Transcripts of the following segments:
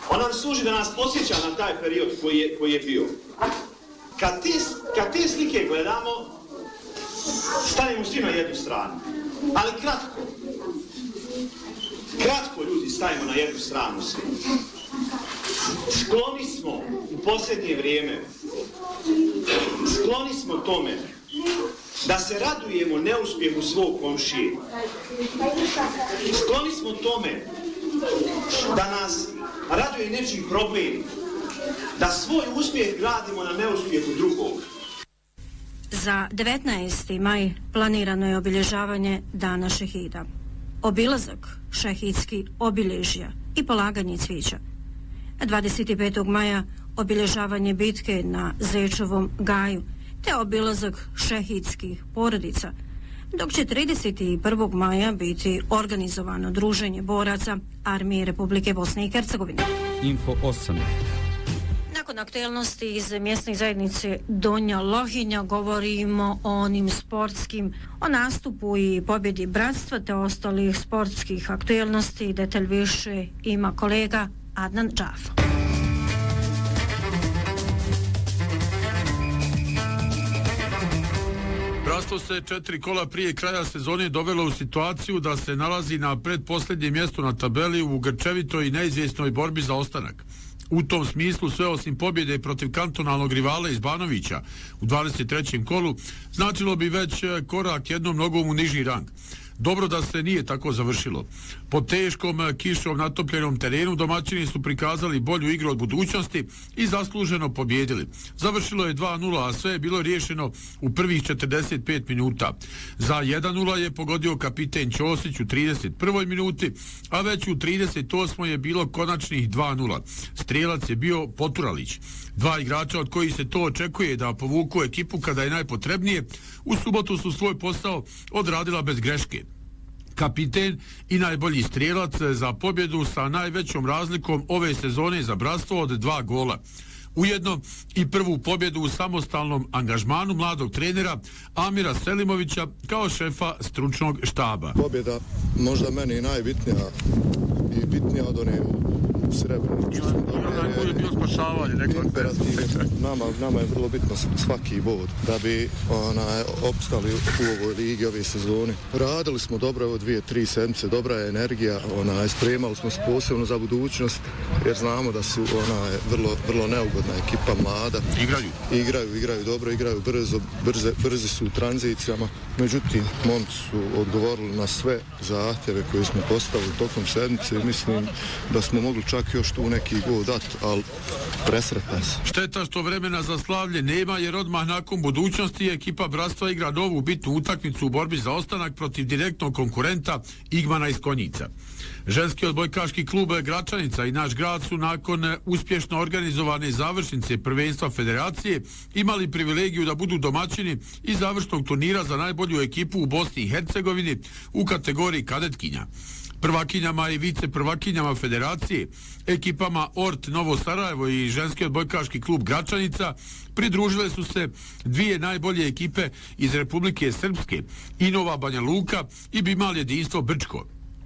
Ona služi da nas podsjeća na taj period koji je bio. Kad te slike gledamo, stanemo svi na jednu stranu. Ali kratko ljudi stavimo na jednu stranu svi. Skloni smo u posljednje vrijeme, skloni smo tome da se radujemo neuspjehu svog komšije. Skloni smo tome da nas raduje nečiji problem, da svoj uspjeh gradimo na neuspjehu drugog. Za 19. maj planirano je obilježavanje Dana šehida, obilazak šehidskih obilježja i polaganje cvijeća. 25. maja obilježavanje bitke na Zečevom gaju te obilazak šehidskih porodica, dok će 31. maja biti organizovano druženje boraca Armije Republike Bosne i Hercegovine. Info 8. Nakon aktualnosti iz mjesne zajednice Donja Lohinja govorimo o onim sportskim, o nastupu i pobjedi bratstva te ostalih sportskih aktualnosti. Detalj više ima kolega Adnan Džafa. Bratstvo se 4 kola prije kraja sezone dovelo u situaciju da se nalazi na predposljednjem mjestu na tabeli u grčevitoj i neizvjesnoj borbi za ostanak. U tom smislu sve osim pobjede protiv kantonalnog rivala iz Banovića u 23. kolu značilo bi već korak jednom nogom u niži rang. Dobro da se nije tako završilo. Po teškom kišom natopljenom terenu domaćini su prikazali bolju igru od budućnosti i zasluženo pobjedili. Završilo je 2-0, a sve je bilo riješeno u prvih 45 minuta. Za 1-0 je pogodio kapiten Ćosić u 31. minuti, a već u 38. je bilo konačnih 2-0. Strijelac je bio Poturalić. Dva igrača od kojih se to očekuje da povuku ekipu kada je najpotrebnije, u subotu su svoj posao odradila bez greške. Kapiten i najbolji strijelac za pobjedu sa najvećom razlikom ove sezone za bratstvo od 2 gola. Ujedno i prvu pobjedu u samostalnom angažmanu mladog trenera Amira Selimovića kao šefa stručnog štaba. Pobjeda možda meni najbitnija i bitnija od one u Srebrenicu. Najbolje bilo spašavanje. Nama je vrlo bitno svaki bod da bi opstali u ovoj ligi ove sezone. Radili smo dobro ovo 2-3 sedmice, dobra je energija, spremali smo se posebno za budućnost jer znamo da su vrlo neugodna ekipa, mlada. Igraju dobro, igraju brzi su u tranzicijama. Međutim, momci su odgovorili na sve zahtjeve koje smo postavili tokom sedmice i mislim da smo mogli čak još tu neki gol dati, ali presretan se. Šteta što vremena za slavlje nema jer odmah nakon budućnosti ekipa bratstva igra novu bitnu utakmicu u borbi za ostanak protiv direktnog konkurenta Igmana iz Konjica. Ženski odbojkaški klub Gračanica i naš grad su nakon uspješno organizovane završnice prvenstva federacije imali privilegiju da budu domaćini i završnog turnira za najbolju ekipu u Bosni i Hercegovini u kategoriji kadetkinja. Prvakinjama i vice prvakinjama federacije, ekipama Ort Novo Sarajevo i ženski odbojkaški klub Gračanica pridružile su se dvije najbolje ekipe iz Republike Srpske, Inova Banja Luka i Bimal Jedinstvo Brčko.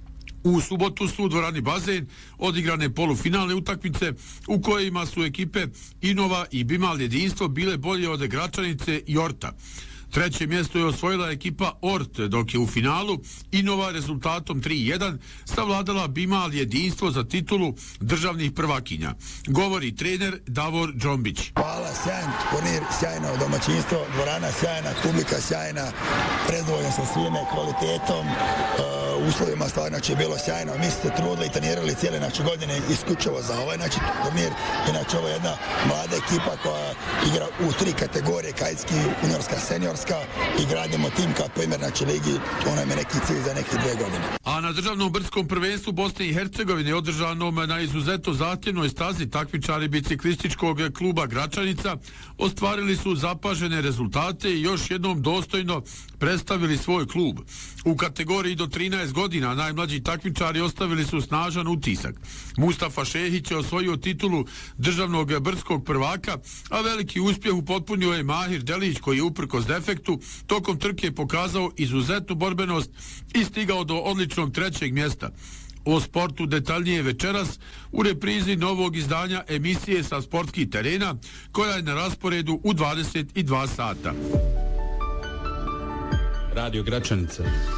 U subotu su u dvorani Bazen odigrane polufinalne utakmice u kojima su ekipe Inova i Bimal Jedinstvo bile bolje od Gračanice i Orta. Treće mjesto je osvojila ekipa Ort, dok je u finalu Inova rezultatom 3-1 savladala Bimal Jedinstvo za titulu državnih prvakinja. Govori trener Davor Džombić. Hvala, sjajan turnir, sjajno domaćinstvo, dvorana sjajna, publika sjajna, prezadovoljan sa svime, kvalitetom, uslovima stvarno je bilo sjajno. Mi ste trudili i trenirali cijele godine isključivo za ovaj turnir. Inače ovo je jedna mlada ekipa koja igra u 3 kategorije, kajski, juniorska, seniorska i gradimo tim kao primjer ligi. Ono je neki cilj za neke 2 godine. A na državnom brdskom prvenstvu Bosne i Hercegovine održanom na izuzetno zahtjevnoj stazi takmičari biciklističkog kluba Gračanica ostvarili su zapažene rezultate i još jednom dostojno predstavili svoj klub. U kategoriji do 13 godina najmlađi takmičari ostavili su snažan utisak. Mustafa Šehić je osvojio titulu državnog brdskog prvaka, a veliki uspjeh upotpunio je Mahir Delić koji je uprkos defektu tokom trke pokazao izuzetnu borbenost i stigao do odličnog 3. mjesta. O sportu detaljnije večeras u reprizi novog izdanja emisije sa sportskih terena koja je na rasporedu u 22 sata. Radio Gračanica.